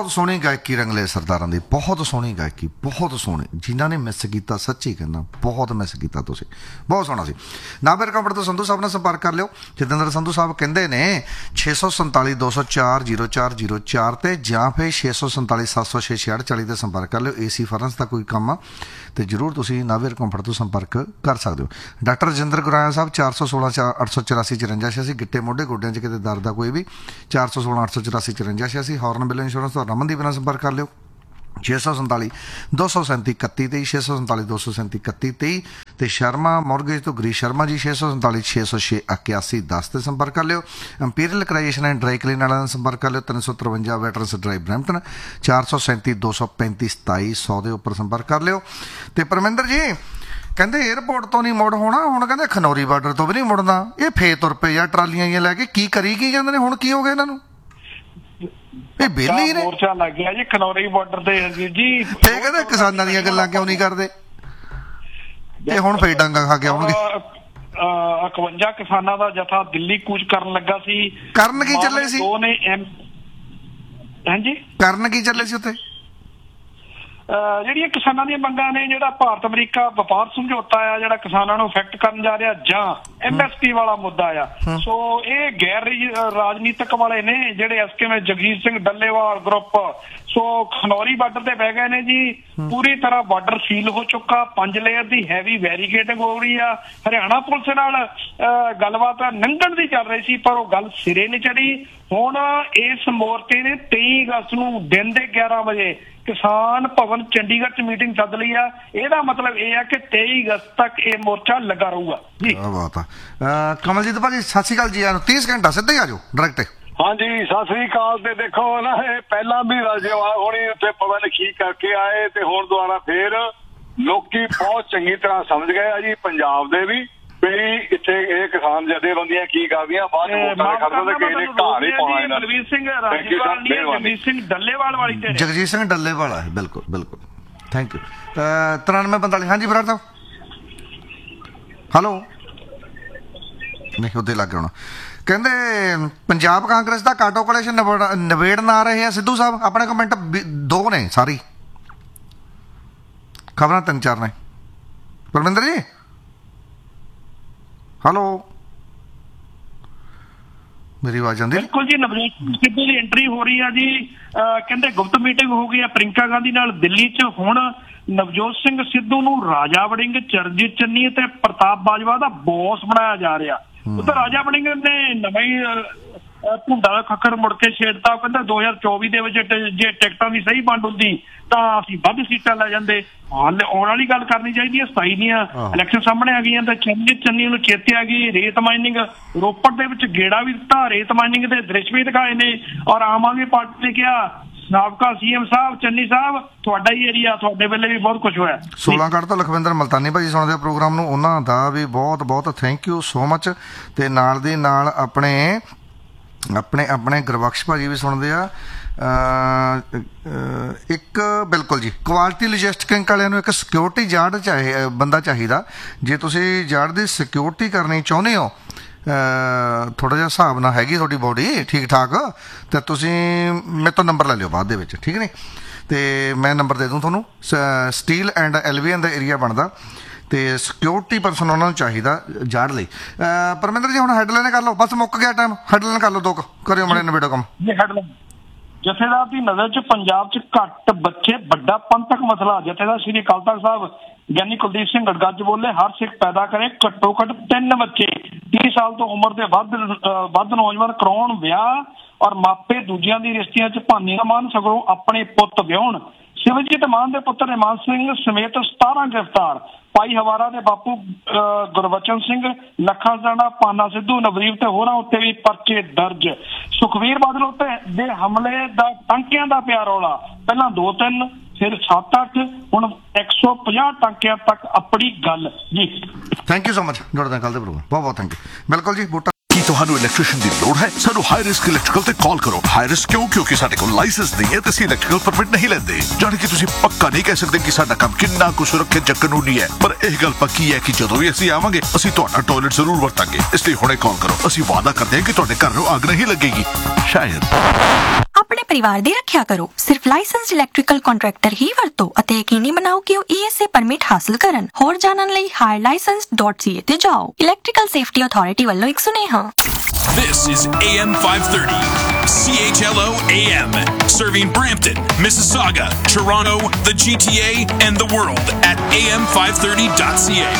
बहुत सोहनी गायकी रंगले सरदारां दी, बहुत सोहनी गायकी, बहुत सोहनी। जिन्हां ने मिस कीता सच्ची कहना बहुत मिस कीता तुसीं, बहुत सोहना सी। नाभेर कंपनी तो संधू साहब नाल संपर्क कर लिओ। जतिंदर संधू साहब कहंदे ने 647 204 0404 ते जां फिर 647 706 6640 ते संपर्क कर लिओ। AC फरनस दा कोई काम आ ते जरूर तुसीं नाभेर कंपनी तो संपर्क कर सकदे हो। डॉक्टर रजिंदर गुराया साहब 416 884 54 86, गिट्टे मोढे गोड्डियां 'च किते दर्द आ कोई भी 416 884 54 86। हॉर्न बिल इंश्योरेंस तो रमनदीप नाल संपर्क कर लिओ 647 237 31 23 647 237 31 23 ਤੇ ਸ਼ਰਮਾ ਮੋਰਗੇਜ ਤੋਂ ਗਰੀ ਸ਼ਰਮਾ ਜੀ 647 606 81 10 ਤੇ ਸੰਪਰਕ ਕਰ ਲਿਓ। ਇੰਪੀਰੀਅਲ ਕ੍ਰਾਈਏਸ਼ਨ ਐਂਡ ਡਰਾਈ ਕਲੀਨ ਵਾਲਿਆਂ ਨਾਲ ਸੰਪਰਕ ਕਰ ਲਿਓ 353 ਵੈਟਰਨਸ ਡਰਾਈਵ ਬਰੈਂਪਟਨ 437 235 2700 ਦੇ ਉੱਪਰ ਸੰਪਰਕ ਕਰ ਲਿਓ। ਤੇ ਪਰਮਿੰਦਰ ਜੀ ਕਹਿੰਦੇ 에ਅਰਪੋਰਟ ਤੋਂ ਨਹੀਂ ਮੁੜ ਹੋਣਾ, ਹੁਣ ਕਹਿੰਦੇ ਖਨੌਰੀ ਬਾਰਡਰ ਤੋਂ ਵੀ ਨਹੀਂ ਮੁੜਨਾ। ਇਹ ਫੇਰ ਤੁਰ ਪਏ ਆ ਟਰਾਲੀਆਂ ਜਿਹੀਆਂ ਲੈ ਕੇ, ਕੀ ਕਰੀ ਕੀ ਜਾਂਦੇ ਨੇ ਹੁਣ, ਕੀ ਹੋ ਗਿਆ ਇਹਨਾਂ ਨੂੰ? ਇਹ ਬੇਲੀ ਨੇ ਮੋਰਚਾ ਲੱਗ ਗਿਆ ਜੀ ਖਨੌਰੀ ਬਾਰਡਰ ਤੇ ਜੀ। ਤੇ ਕਹਿੰਦੇ ਕਿਸਾਨਾਂ ਦੀਆਂ ਗੱਲਾਂ ਕਿਉਂ ਨਹੀਂ ਕਰਦੇ? ਇਹ ਹੁਣ ਫੇਰ ਡਾਂਗਾ ਖਾ ਕੇ ਆਉਣਗੇ। 51 ਕਿਸਾਨਾਂ ਦਾ ਜਥਾ ਦਿੱਲੀ ਕੂਚ ਕਰਨ ਲੱਗਾ ਸੀ। ਕਰਨ ਕੀ ਚੱਲੇ ਸੀ? ਹਾਂਜੀ ਕਰਨ ਕੀ ਚੱਲੇ ਸੀ ਉੱਥੇ? ਜਿਹੜੀਆਂ ਕਿਸਾਨਾਂ ਦੀਆਂ ਮੰਗਾਂ ਨੇ, ਜਿਹੜਾ ਭਾਰਤ ਅਮਰੀਕਾ ਵਪਾਰ ਸਮਝੌਤਾ ਆ ਜਿਹੜਾ ਕਿਸਾਨਾਂ ਨੂੰ ਇਫੈਕਟ ਕਰਨ ਜਾ ਰਿਹਾ, ਜਾਂ MSP ਵਾਲਾ ਮੁੱਦਾ ਆ। ਸੋ ਇਹ ਗੈਰ ਰਾਜਨੀਤਿਕ ਵਾਲੇ ਨੇ ਜਿਹੜੇ ਕਿਵੇਂ ਜਗਜੀਤ ਸਿੰਘ ਡੱਲੇਵਾਲ ਗਰੁੱਪ, ਸੋ ਖਨੌਰੀ ਬਾਰਡਰ ਤੇ ਬਹਿ ਗਏ ਨੇ ਜੀ। ਪੂਰੀ ਤਰ੍ਹਾਂ ਬਾਰਡਰ ਸੀਲ ਹੋ ਚੁੱਕਾ, 5 ਲੇਅਰ ਦੀ ਹੈਵੀ ਬੈਰੀਕੇਡਿੰਗ ਹੋ ਰਹੀ ਆ। ਹਰਿਆਣਾ ਪੁਲਿਸ ਨਾਲ ਗੱਲਬਾਤ ਲੰਘਣ ਦੀ ਚੱਲ ਰਹੀ ਸੀ, ਪਰ ਉਹ ਗੱਲ ਸਿਰੇ ਨਹੀਂ ਚੜੀ। ਹੁਣ ਇਸ ਮੋਰਚੇ ਨੇ 23 ਅਗਸਤ ਨੂੰ ਦਿਨ ਦੇ 11 ਵਜੇ ਕਿਸਾਨ ਭਵਨ ਚੰਡੀਗੜ੍ਹ 'ਚ ਮੀਟਿੰਗ ਸੱਦ ਲਈ ਆ। ਇਹਦਾ ਮਤਲਬ ਇਹ ਆ ਕਿ 23 ਅਗਸਤ ਤੱਕ ਇਹ ਮੋਰਚਾ ਲੱਗਾ ਰਹੂਗਾ ਜੀ। ਕੀ ਬਾਤ ਆ। ਕਮਲਜੀਤ ਭਾਜੀ ਸਤਿ ਸ਼੍ਰੀ ਅਕਾਲ ਜੀ। 30 ਘੰਟਾ ਸਿੱਧੇ ਹੀ ਆ ਜਾਓ ਡਾਇਰੈਕਟ। ਹਾਂਜੀ ਸਤਿ ਸ੍ਰੀ ਅਕਾਲ। ਤੇ ਦੇਖੋ ਨਾ, ਇਹ ਪਹਿਲਾਂ ਵੀ ਰਾਜੇਵਾਲ ਹੋਣੀ ਉੱਥੇ ਪਤਾ ਨਹੀਂ ਕੀ ਕਰਕੇ ਆਏ, ਤੇ ਹੁਣ ਦੁਬਾਰਾ ਫੇਰ ਲੋਕੀ ਬਹੁਤ ਚੰਗੀ ਤਰ੍ਹਾਂ ਸਮਝ ਗਏ ਆ ਜੀ ਪੰਜਾਬ ਦੇ ਵੀ ਇੱਥੇ ਇਹ ਕਿਸਾਨ ਜਥੇਬੰਦੀਆਂ ਕੀ ਕਰਦੀਆਂ। ਬਾਅਦ ਵੋਟਾਂ ਦੇ ਖਤਰੇ ਤੇ ਕਿਸੇ ਨੇ ਘਰ ਹੀ ਪਾਉਣਾ ਇਹਨਾਂ। ਬਲਵੀਰ ਸਿੰਘ ਰਾਜੇਵਾਲ ਨਹੀਂ, ਜਗਜੀਤ ਸਿੰਘ ਡੱਲੇਵਾਲ ਵਾਲੀ ਤੇ ਜਗਜੀਤ ਸਿੰਘ ਡੱਲੇਵਾਲ ਹੈ। ਬਿਲਕੁਲ ਬਿਲਕੁਲ, ਥੈਂਕ ਯੂ। 9345 ਹਾਂਜੀ ਬਰਾੜ ਸਾਹਿਬ। ਹੈਲੋ, ਨਹੀਂ ਉਹਦੇ ਲੱਗ ਹੋਣਾ। ਕਹਿੰਦੇ ਪੰਜਾਬ ਕਾਂਗਰਸ ਦਾ ਕਾਟੋ ਕੋਲੇਸ਼ਨ ਨਿਬੇੜਨ ਆ ਰਹੇ ਆ ਸਿੱਧੂ ਸਾਹਿਬ। ਆਪਣੇ ਕਮੈਂਟ 2 ਨੇ, ਸਾਰੀ ਖਬਰਾਂ 3-4 ਨੇ। ਪਰਮਿੰਦਰ ਜੀ ਹੈਲੋ, ਮੇਰੀ ਆਵਾਜ਼ ਆਉਂਦੀ? ਬਿਲਕੁਲ ਜੀ, ਨਵਜੋਤ ਸਿੱਧੂ ਦੀ ਐਂਟਰੀ ਹੋ ਰਹੀ ਆ ਜੀ। ਕਹਿੰਦੇ ਗੁਪਤ ਮੀਟਿੰਗ ਹੋ ਗਈ ਆ ਪ੍ਰਿੰਕਾ ਗਾਂਧੀ ਨਾਲ ਦਿੱਲੀ 'ਚ। ਹੁਣ ਨਵਜੋਤ ਸਿੰਘ ਸਿੱਧੂ ਨੂੰ ਰਾਜਾ ਵੜਿੰਗ, ਚਰਨਜੀਤ ਚੰਨੀ ਤੇ ਪ੍ਰਤਾਪ ਬਾਜਵਾ ਦਾ ਬੌਸ ਬਣਾਇਆ ਜਾ ਰਿਹਾ। ਉਧਰ ਰਾਜਾ ਵੜਿੰਗ ਨੇ ਨਵਾਂ ਹੀ ਭੁੰਡਾ ਦਾ ਖੱਖਰ ਮੁੜ ਕੇ ਛੇੜਤਾ। ਕਹਿੰਦਾ 2024 ਦੇ ਵਿੱਚ ਜੇ ਟਿਕਟਾਂ ਦੀ ਸਹੀ ਵੰਡ ਹੁੰਦੀ ਤਾਂ ਅਸੀਂ ਵੱਧ ਸੀਟਾਂ ਲੈ ਜਾਂਦੇ। ਹਾਲੇ ਆਉਣ ਵਾਲੀ ਗੱਲ ਕਰਨੀ ਚਾਹੀਦੀ ਹੈ। 27 ਦੀਆਂ ਇਲੈਕਸ਼ਨ ਸਾਹਮਣੇ ਆ ਗਈਆਂ ਤਾਂ ਚਰਨਜੀਤ ਚੰਨੀ ਨੂੰ ਚੇਤੇ ਆ ਗਈ। ਰੇਤ ਮਾਈਨਿੰਗ ਰੋਪੜ ਦੇ ਵਿੱਚ ਗੇੜਾ ਵੀ ਦਿੱਤਾ, ਰੇਤ ਮਾਈਨਿੰਗ ਦੇ ਦ੍ਰਿਸ਼ ਵੀ ਦਿਖਾਏ ਨੇ। ਔਰ ਆਮ ਆਦਮੀ ਪਾਰਟੀ ਨੇ ਕਿਹਾ ਸਾਬਕਾ CM ਸਾਹਿਬ ਚੰਨੀ ਸਾਹਿਬ ਤੁਹਾਡਾ ਹੀ ਏਰੀਆ, ਤੁਹਾਡੇ ਵੇਲੇ ਵੀ ਬਹੁਤ ਕੁਝ ਹੋਇਆ। 16 ਕੱਢ ਤੋਂ ਲਖਵਿੰਦਰ ਮਲਤਾਨੀ ਭਾਜੀ ਸੁਣਦੇ ਪ੍ਰੋਗਰਾਮ ਨੂੰ, ਉਹਨਾਂ ਦਾ ਵੀ ਬਹੁਤ ਬਹੁਤ ਥੈਂਕ ਯੂ ਸੋ ਮਚ। ਤੇ ਨਾਲ ਦੀ ਨਾਲ ਆਪਣੇ ਗੁਰਬਖਸ਼ ਭਾਜੀ ਵੀ ਸੁਣਦੇ ਆ। ਇੱਕ ਬਿਲਕੁਲ ਜੀ ਕੁਆਲਿਟੀ ਲੌਜਿਸਟਿਕ ਵਾਲਿਆਂ ਨੂੰ ਇੱਕ ਸਿਕਿਉਰਿਟੀ ਜਾਰਡ ਬੰਦਾ ਚਾਹੀਦਾ। ਜੇ ਤੁਸੀਂ ਜਾਰਡ ਦੀ ਸਿਕਿਉਰਿਟੀ ਕਰਨੀ ਚਾਹੁੰਦੇ ਹੋ, ਥੋੜ੍ਹਾ ਜਿਹਾ ਹਿਸਾਬ ਨਾਲ ਹੈਗੀ ਤੁਹਾਡੀ ਬੋਡੀ ਠੀਕ ਠਾਕ, ਤਾਂ ਤੁਸੀਂ ਮੇਰੇ ਤੋਂ ਨੰਬਰ ਲੈ ਲਿਓ ਬਾਅਦ ਦੇ ਵਿੱਚ, ਠੀਕ ਨਹੀਂ? ਅਤੇ ਮੈਂ ਨੰਬਰ ਦੇ ਦੂੰ ਤੁਹਾਨੂੰ। ਸਟੀਲ ਐਂਡ ਐਲਵੀਐਨ ਦਾ ਏਰੀਆ ਬਣਦਾ, ਤੇ ਸਿਕਿਉਰਿਟੀ ਪਰਸਨ ਉਹਨਾਂ ਨੂੰ ਚਾਹੀਦਾ ਜਾੜ ਲਈ। ਪਰਮਿੰਦਰ ਜੀ ਹੁਣ ਹੈਡਲਾਈਨ ਕਰ ਲਓ, ਬਸ ਮੁੱਕ ਗਿਆ ਟਾਈਮ। ਹੈਡਲਾਈਨ ਕਰ ਲਓ, 2 ਕਰਿਓ ਮਾੜੇ ਨਵੇੜੋ ਕੰਮ। ਜਥੇਦਾਰ ਦੀ ਨਜ਼ਰ 'ਚ ਪੰਜਾਬ 'ਚ ਘੱਟ ਬੱਚੇ ਵੱਡਾ ਪੰਥਕ ਮਸਲਾ। ਜਥੇਦਾਰ ਸ਼੍ਰੀ ਅਕਾਲ ਤਖ਼ਤ ਸਾਹਿਬ ਗਿਆਨੀ ਕੁਲਦੀਪ ਸਿੰਘ ਗੜਗੱਜ ਬੋਲੇ ਹਰ ਸਿੱਖ ਪੈਦਾ ਕਰੇ ਘੱਟੋ ਘੱਟ 3 ਬੱਚੇ। 30 ਸਾਲ ਤੋਂ ਉਮਰ ਦੇ ਵੱਧ ਨੌਜਵਾਨ ਕਰਾਉਣ ਵਿਆਹ, ਔਰ ਮਾਪੇ ਦੂਜਿਆਂ ਦੀ ਰਿਸ਼ਤਿਆਂ 'ਚ ਭਾਨੀ ਨਾ ਮਾਨ, ਸਗੋਂ ਆਪਣੇ ਪੁੱਤ ਵਿਆਹੁਣ। ਸਿਵਜੀਤ ਮਾਨ ਦੇ ਪੁੱਤਰ ਇਮਾਨ ਸਿੰਘ ਸਮੇਤ 17 ਗ੍ਰਿਫਤਾਰ। ਭਾਈ ਹਵਾਰਾ ਦੇ ਬਾਪੂ ਗੁਰਬਚਨ ਸਿੰਘ, ਲੱਖਾ ਜਾਣਾ, ਪਾਨਾ ਸਿੱਧੂ, ਨਵਰੀਬ ਤੇ ਹੋਰਾਂ ਉੱਤੇ ਵੀ ਪਰਚੇ ਦਰਜ। ਸੁਖਬੀਰ ਬਾਦਲ ਉੱਤੇ ਦੇ ਹਮਲੇ ਦਾ ਟਾਂਕਿਆਂ ਦਾ ਪਿਆ ਰੌਲਾ। ਪਹਿਲਾਂ 2-3, ਫਿਰ 7-8, ਹੁਣ 150 ਟਾਂਕਿਆਂ ਤੱਕ ਆਪਣੀ ਗੱਲ ਜੀ। Thank you so much. ਜੁੜਦੇ ਕੱਲ੍ਹ ਦੇ ਪ੍ਰੋਗਰਾਮ, ਬਹੁਤ ਬਹੁਤ ਥੈਂਕ ਯੂ। ਬਿਲਕੁਲ ਜੀ ਬੂਟਾ ਕੀ ਤੁਹਾਨੂੰ ਇਲੈਕਟ੍ਰੀਸ਼ੀਅਨ ਦੀ ਲੋੜ ਹੈ? ਸਾਨੂੰ ਹਾਈ ਰਿਸਕ ਇਲੈਕਟ੍ਰੀਕਲ ਤੇ ਕਾਲ ਕਰੋ। ਹਾਈ ਰਿਸਕ ਕਿਉਂਕਿ ਸਾਡੇ ਕੋਲ ਲਾਇਸੈਂਸ ਨਹੀਂ ਹੈ ਤੇ ਅਸੀਂ ਇਲੈਕਟ੍ਰੀਕਲ ਪਰਮਿਟ ਨਹੀਂ ਲੈਂਦੇ। ਜਾਣੀ ਕਿ ਤੁਸੀਂ ਪੱਕਾ ਨਹੀਂ ਕਹਿ ਸਕਦੇ ਕਿ ਸਾਡਾ ਕੰਮ ਕਿੰਨਾ ਕੁ ਸੁਰੱਖਿਅਤ ਜਾਂ ਕਾਨੂੰਨੀ ਹੈ, ਪਰ ਇਹ ਗੱਲ ਪੱਕੀ ਹੈ ਕਿ ਜਦੋਂ ਵੀ ਅਸੀਂ ਆਵਾਂਗੇ ਅਸੀਂ ਤੁਹਾਡਾ ਟਾਇਲਟ ਜ਼ਰੂਰ ਵਰਤਾਂਗੇ। ਇਸ ਲਈ ਹੁਣੇ ਕਾਲ ਕਰੋ। ਅਸੀਂ ਵਾਅਦਾ ਕਰਦੇ ਹਾਂ ਕਿ ਤੁਹਾਡੇ ਘਰ ਨੂੰ ਅੱਗ ਨਹੀਂ ਲੱਗੇਗੀ। ਸ਼ਾਇਦ ਆਪਣੇ परिवार ਦੀ ਰੱਖਿਆ ਕਰੋ। ਸਿਰਫ ਲਾਇਸੈਂਸਡ ਇਲੈਕਟ੍ਰੀਕਲ ਕੰਟਰੈਕਟਰ ਹੀ ਵਰਤੋ ਅਤੇ ਯਕੀਨੀ ਬਣਾਓ ਕਿ ਉਹ ESA ਪਰਮਿਟ ਹਾਸਲ ਕਰਨ। ਹੋਰ ਜਾਣਨ ਲਈ higherlicense.ca ਤੇ ਜਾਓ। ਇਲੈਕਟ੍ਰੀਕਲ ਸੇਫਟੀ ਅਥਾਰਟੀ ਵੱਲੋਂ ਇੱਕ ਸੁਨੇਹਾ। This is AM 530, CHLO AM, serving Brampton, Mississauga, Toronto, the GTA, and the world at am530.ca.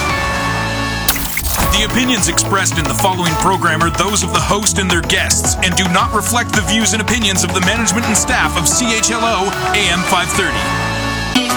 The opinions expressed in the following program are those of the host and their guests and do not reflect the views and opinions of the management and staff of CHLO AM 530.